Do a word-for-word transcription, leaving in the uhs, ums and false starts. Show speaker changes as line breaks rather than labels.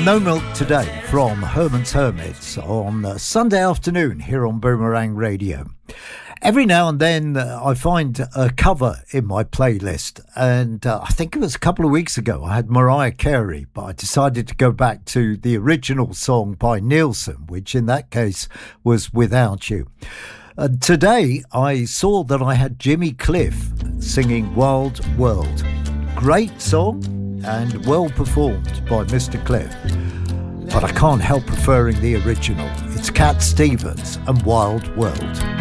No Milk Today from Herman's Hermits on uh, Sunday afternoon here on Boomerang Radio. Every now and then uh, I find a cover in my playlist, and uh, I think it was a couple of weeks ago I had Mariah Carey, but I decided to go back to the original song by Nielsen, which in that case was Without You. Uh, today I saw that I had Jimmy Cliff singing Wild World. Great song and well performed by Mister Cliff, but I can't help preferring the original. It's Cat Stevens and Wild World.